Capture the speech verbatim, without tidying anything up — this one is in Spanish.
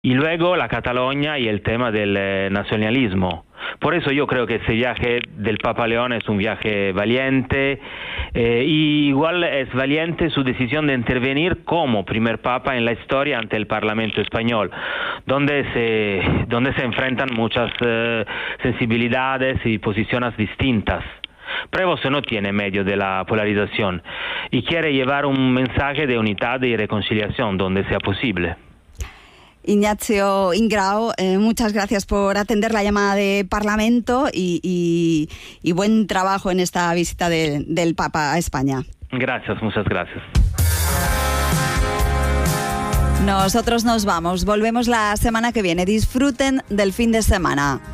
Y luego la Cataluña y el tema del eh, nacionalismo. Por eso yo creo que ese viaje del Papa León es un viaje valiente, eh, y igual es valiente su decisión de intervenir como primer Papa en la historia ante el Parlamento español, donde se, donde se enfrentan muchas eh, sensibilidades y posiciones distintas. Prevost no tiene medio de la polarización y quiere llevar un mensaje de unidad y reconciliación donde sea posible. Ignacio Ingrao, eh, muchas gracias por atender la llamada de Parlamento y, y, y buen trabajo en esta visita de, del Papa a España. Gracias, muchas gracias. Nosotros nos vamos, volvemos la semana que viene. Disfruten del fin de semana.